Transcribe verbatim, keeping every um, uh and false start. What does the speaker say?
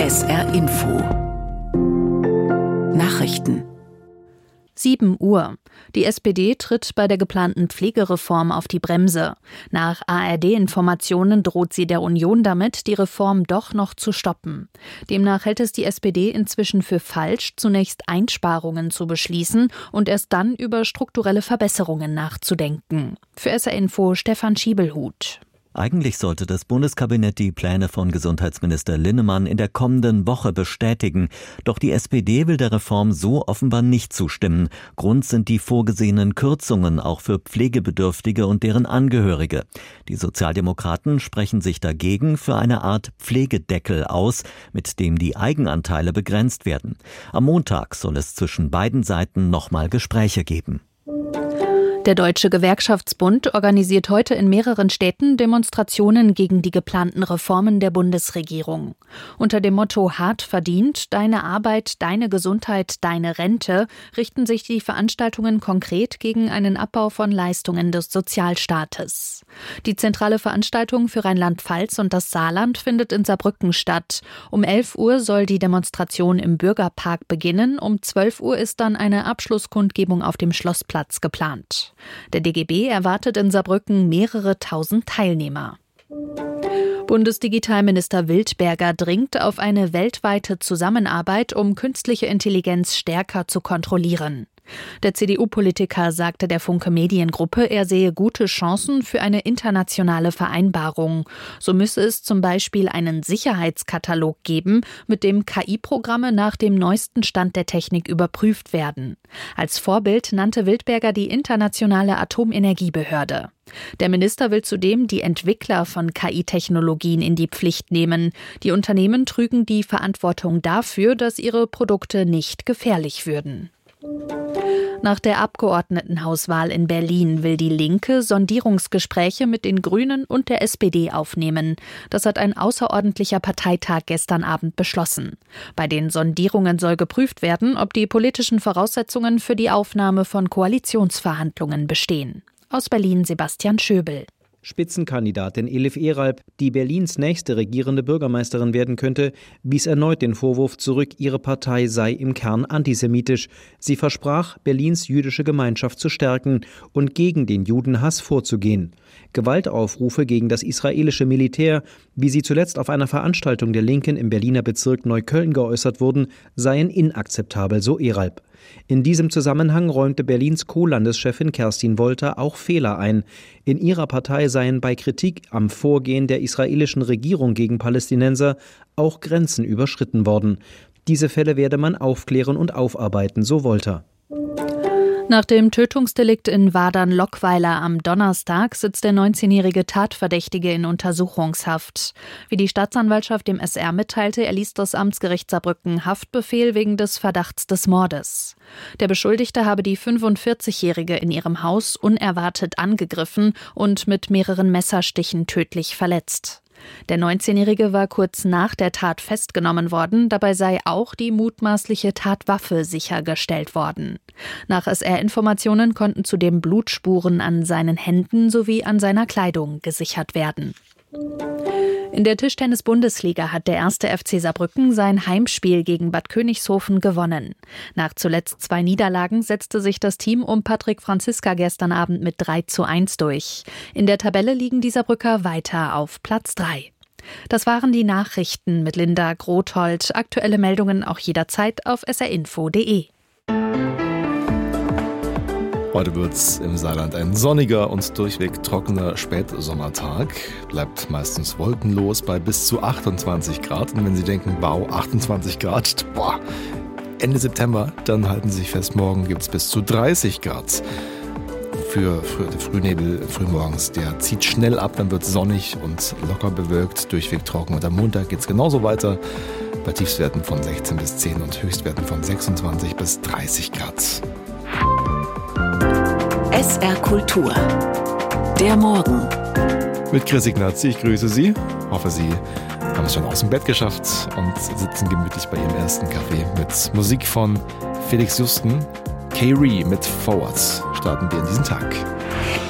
S R Info Nachrichten. sieben Uhr. Die S P D tritt bei der geplanten Pflegereform auf die Bremse. Nach A R D-Informationen droht sie der Union damit, die Reform doch noch zu stoppen. Demnach hält es die S P D inzwischen für falsch, zunächst Einsparungen zu beschließen und erst dann über strukturelle Verbesserungen nachzudenken. Für S R Info Stefan Schiebelhut. Eigentlich sollte das Bundeskabinett die Pläne von Gesundheitsminister Linnemann in der kommenden Woche bestätigen. Doch die S P D will der Reform so offenbar nicht zustimmen. Grund sind die vorgesehenen Kürzungen auch für Pflegebedürftige und deren Angehörige. Die Sozialdemokraten sprechen sich dagegen für eine Art Pflegedeckel aus, mit dem die Eigenanteile begrenzt werden. Am Montag soll es zwischen beiden Seiten nochmal Gespräche geben. Der Deutsche Gewerkschaftsbund organisiert heute in mehreren Städten Demonstrationen gegen die geplanten Reformen der Bundesregierung. Unter dem Motto Hart verdient, deine Arbeit, deine Gesundheit, deine Rente richten sich die Veranstaltungen konkret gegen einen Abbau von Leistungen des Sozialstaates. Die zentrale Veranstaltung für Rheinland-Pfalz und das Saarland findet in Saarbrücken statt. Um elf Uhr soll die Demonstration im Bürgerpark beginnen. Um zwölf Uhr ist dann eine Abschlusskundgebung auf dem Schlossplatz geplant. Der D G B erwartet in Saarbrücken mehrere tausend Teilnehmer. Bundesdigitalminister Wildberger dringt auf eine weltweite Zusammenarbeit, um künstliche Intelligenz stärker zu kontrollieren. Der C D U-Politiker sagte der Funke Mediengruppe, er sehe gute Chancen für eine internationale Vereinbarung. So müsse es zum Beispiel einen Sicherheitskatalog geben, mit dem K I-Programme nach dem neuesten Stand der Technik überprüft werden. Als Vorbild nannte Wildberger die Internationale Atomenergiebehörde. Der Minister will zudem die Entwickler von K I-Technologien in die Pflicht nehmen. Die Unternehmen trügen die Verantwortung dafür, dass ihre Produkte nicht gefährlich würden. Nach der Abgeordnetenhauswahl in Berlin will die Linke Sondierungsgespräche mit den Grünen und der S P D aufnehmen. Das hat ein außerordentlicher Parteitag gestern Abend beschlossen. Bei den Sondierungen soll geprüft werden, ob die politischen Voraussetzungen für die Aufnahme von Koalitionsverhandlungen bestehen. Aus Berlin Sebastian Schöbel. Spitzenkandidatin Elif Eralp, die Berlins nächste regierende Bürgermeisterin werden könnte, wies erneut den Vorwurf zurück, ihre Partei sei im Kern antisemitisch. Sie versprach, Berlins jüdische Gemeinschaft zu stärken und gegen den Judenhass vorzugehen. Gewaltaufrufe gegen das israelische Militär, wie sie zuletzt auf einer Veranstaltung der Linken im Berliner Bezirk Neukölln geäußert wurden, seien inakzeptabel, so Eralp. In diesem Zusammenhang räumte Berlins Co-Landeschefin Kerstin Wolter auch Fehler ein. In ihrer Partei seien bei Kritik am Vorgehen der israelischen Regierung gegen Palästinenser auch Grenzen überschritten worden. Diese Fälle werde man aufklären und aufarbeiten, so Wolter. Nach dem Tötungsdelikt in Wadern-Lockweiler am Donnerstag sitzt der neunzehnjährige Tatverdächtige in Untersuchungshaft. Wie die Staatsanwaltschaft dem S R mitteilte, erließ das Amtsgericht Saarbrücken Haftbefehl wegen des Verdachts des Mordes. Der Beschuldigte habe die fünfundvierzigjährige in ihrem Haus unerwartet angegriffen und mit mehreren Messerstichen tödlich verletzt. Der neunzehnjährige war kurz nach der Tat festgenommen worden, dabei sei auch die mutmaßliche Tatwaffe sichergestellt worden. Nach S R-Informationen konnten zudem Blutspuren an seinen Händen sowie an seiner Kleidung gesichert werden. In der Tischtennis-Bundesliga hat der erste F C Saarbrücken sein Heimspiel gegen Bad Königshofen gewonnen. Nach zuletzt zwei Niederlagen setzte sich das Team um Patrick Franziska gestern Abend mit drei zu eins durch. In der Tabelle liegen die Saarbrücker weiter auf Platz drei. Das waren die Nachrichten mit Linda Grothold. Aktuelle Meldungen auch jederzeit auf s r info punkt d e. Heute wird es im Saarland ein sonniger und durchweg trockener Spätsommertag. Bleibt meistens wolkenlos bei bis zu achtundzwanzig Grad. Und wenn Sie denken, wow, achtundzwanzig Grad, boah, Ende September, dann halten Sie sich fest, morgen gibt es bis zu dreißig Grad. Für, für den Frühnebel frühmorgens, der zieht schnell ab, dann wird es sonnig und locker bewölkt, durchweg trocken. Und am Montag geht es genauso weiter, bei Tiefstwerten von sechzehn bis zehn und Höchstwerten von sechsundzwanzig bis dreißig Grad. S R Kultur. Der Morgen. Mit Chris Ignazzi, ich grüße Sie. Hoffe, Sie haben es schon aus dem Bett geschafft und sitzen gemütlich bei Ihrem ersten Kaffee mit Musik von Felix Justen. K-Ree mit Forward starten wir in diesen Tag.